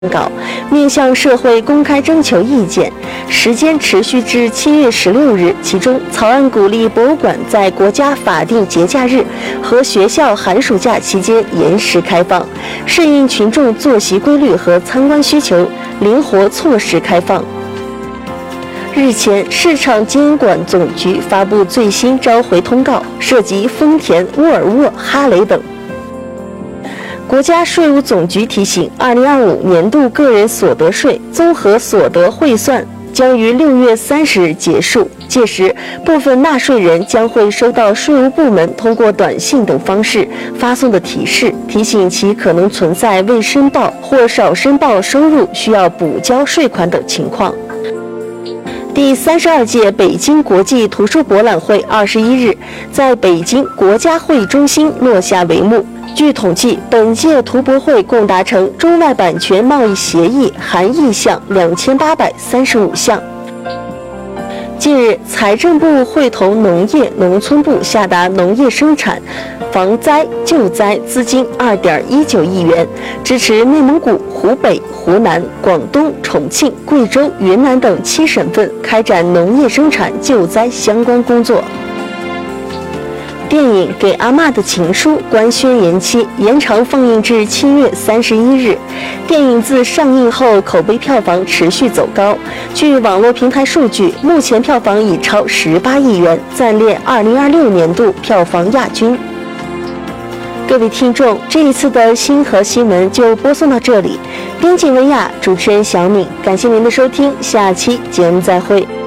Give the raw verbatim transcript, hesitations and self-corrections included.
稿，面向社会公开征求意见，时间持续至七月十六日。其中，草案鼓励博物馆在国家法定节假日和学校寒暑假期间延时开放，适应群众作息规律和参观需求，灵活错时开放。日前，市场监管总局发布最新召回通告，涉及丰田、沃尔沃、哈雷等。国家税务总局提醒，二零二五年度个人所得税综合所得汇算将于六月三十日结束，届时部分纳税人将会收到税务部门通过短信等方式发送的提示，提醒其可能存在未申报或少申报收入需要补交税款等情况。第三十二届北京国际图书博览会二十一日在北京国家会议中心落下帷幕。据统计，本届图博会共达成中外版权贸易协议含意项两千八百三十五项。近日，财政部会同农业农村部下达农业生产防灾救灾资金二点一九亿元，支持内蒙古、湖北、湖南、广东、重庆、贵州、云南等七省份开展农业生产救灾相关工作。电影《给阿嬷的情书》官宣延期，延长放映至七月三十一日。电影自上映后，口碑票房持续走高。据网络平台数据，目前票房已超十八亿元，暂列二零二六年度票房亚军。各位听众，这一次的星河新闻就播送到这里。编辑维亚，主持人小敏，感谢您的收听，下期节目再会。